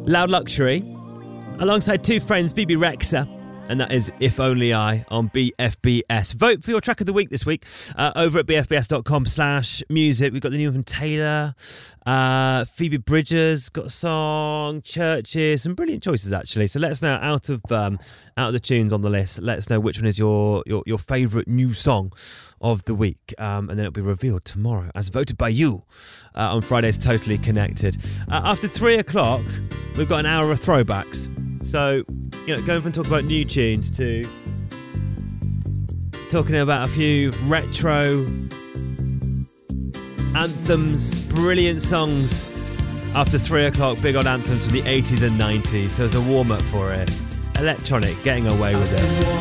Loud Luxury, alongside two friends, BB Rexa, and that is If Only I on BFBS. Vote for your track of the week this week over at bfbs.com/music. We've got the new one from Taylor, Phoebe Bridgers got a song, Churches, some brilliant choices actually. So let us know out of the tunes on the list. Let us know which one is your favourite new song of the week, and then it'll be revealed tomorrow as voted by you on Friday's Totally Connected. After 3 o'clock, we've got an hour of throwbacks. So, going from talking about new tunes to talking about a few retro anthems, brilliant songs. After 3 o'clock, big old anthems from the 80s and 90s. So as a warm-up for it, electronic, getting away with it.